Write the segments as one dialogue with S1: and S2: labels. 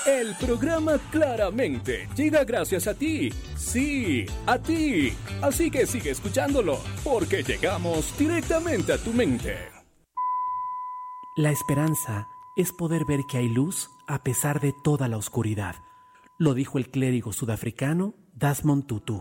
S1: El programa Claramente llega gracias a ti. Sí, a ti. Así que sigue escuchándolo, porque llegamos directamente a tu mente.
S2: La esperanza es poder ver que hay luz a pesar de toda la oscuridad. Lo dijo el clérigo sudafricano Desmond Tutu.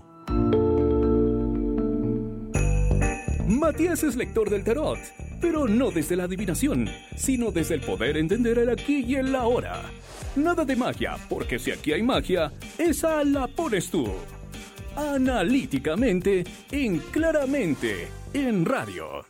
S1: Matías es lector del tarot, pero no desde la adivinación, sino desde el poder entender el aquí y el ahora. Nada de magia, porque si aquí hay magia, esa la pones tú. Analíticamente, en Claramente, en radio.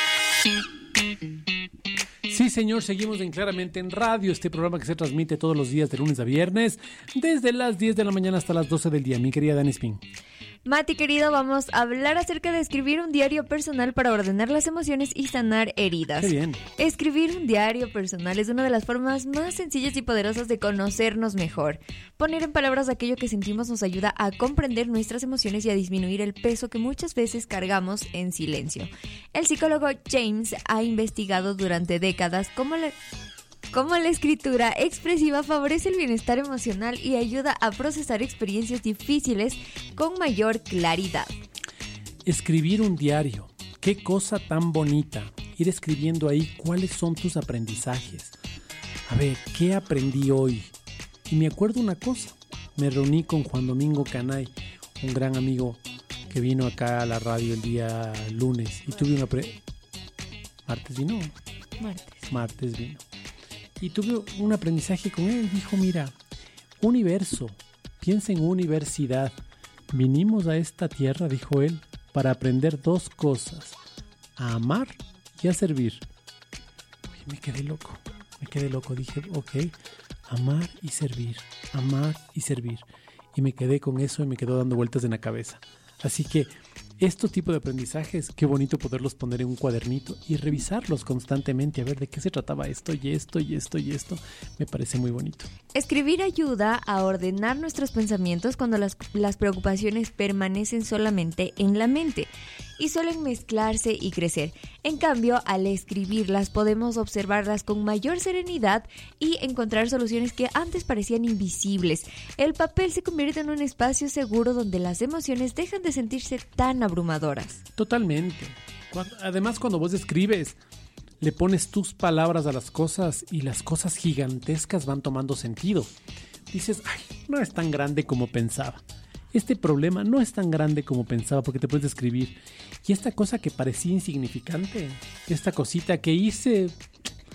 S3: Sí, señor, seguimos en Claramente en Radio, este programa que se transmite todos los días de lunes a viernes, desde las 10 de la mañana hasta las 12 del día. Mi querida Dani Spin.
S4: Mati, querido, vamos a hablar acerca de escribir un diario personal para ordenar las emociones y sanar heridas.
S3: Qué bien.
S4: Escribir un diario personal es una de las formas más sencillas y poderosas de conocernos mejor. Poner en palabras aquello que sentimos nos ayuda a comprender nuestras emociones y a disminuir el peso que muchas veces cargamos en silencio. El psicólogo James ha investigado durante décadas cómo la escritura expresiva favorece el bienestar emocional y ayuda a procesar experiencias difíciles con mayor claridad.
S3: Escribir un diario, qué cosa tan bonita. Ir escribiendo ahí cuáles son tus aprendizajes. A ver, ¿qué aprendí hoy? Y me acuerdo una cosa, me reuní con Juan Domingo Canay, un gran amigo que vino acá a la radio el día lunes y tuve una ¿Martes vino? Martes vino. Y tuve un aprendizaje con él. Dijo, mira, universo, piensa en universidad. Vinimos a esta tierra, dijo él, para aprender dos cosas: a amar y a servir. Oye, me quedé loco. Dije, ok, amar y servir. Y me quedé con eso y me quedó dando vueltas en la cabeza. Así que estos tipos de aprendizajes, qué bonito poderlos poner en un cuadernito y revisarlos constantemente, a ver de qué se trataba esto y esto y esto y esto. Me parece muy bonito.
S4: Escribir ayuda a ordenar nuestros pensamientos cuando las preocupaciones permanecen solamente en la mente y suelen mezclarse y crecer. En cambio, al escribirlas podemos observarlas con mayor serenidad y encontrar soluciones que antes parecían invisibles. El papel se convierte en un espacio seguro donde las emociones dejan de sentirse tan abrumadoras.
S3: Totalmente. Además, cuando vos escribes, le pones tus palabras a las cosas y las cosas gigantescas van tomando sentido. Dices, ay, no es tan grande como pensaba. Este problema no es tan grande como pensaba, porque te puedes escribir. Y esta cosa que parecía insignificante, esta cosita que hice